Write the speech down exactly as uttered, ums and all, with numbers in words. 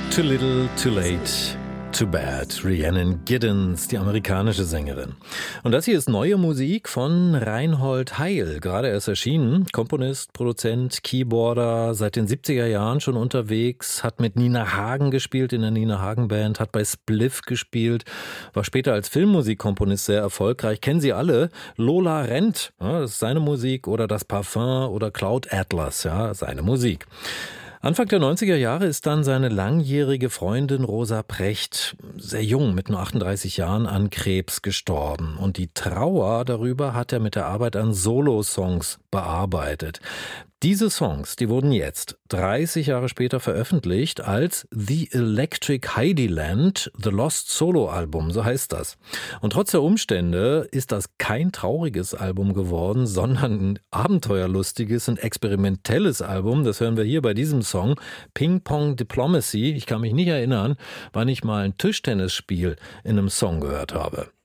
Too Little, Too Late, Too Bad. Rhiannon Giddens, die amerikanische Sängerin. Und das hier ist neue Musik von Reinhold Heil, gerade erst erschienen. Komponist, Produzent, Keyboarder, seit den siebziger Jahren schon unterwegs, hat mit Nina Hagen gespielt in der Nina Hagen Band, hat bei Spliff gespielt, war später als Filmmusikkomponist sehr erfolgreich. Kennen Sie alle? Lola Rent, ja, das ist seine Musik, oder Das Parfum oder Cloud Atlas, ja, seine Musik. Anfang der neunziger Jahre ist dann seine langjährige Freundin Rosa Precht, sehr jung, mit nur achtunddreißig Jahren, an Krebs gestorben. Und die Trauer darüber hat er mit der Arbeit an Solo-Songs bearbeitet. Diese Songs, die wurden jetzt, dreißig Jahre später, veröffentlicht als The Electric Heidiland, The Lost Solo Album, so heißt das. Und trotz der Umstände ist das kein trauriges Album geworden, sondern ein abenteuerlustiges und experimentelles Album. Das hören wir hier bei diesem Song, Ping Pong Diplomacy. Ich kann mich nicht erinnern, wann ich mal ein Tischtennisspiel in einem Song gehört habe.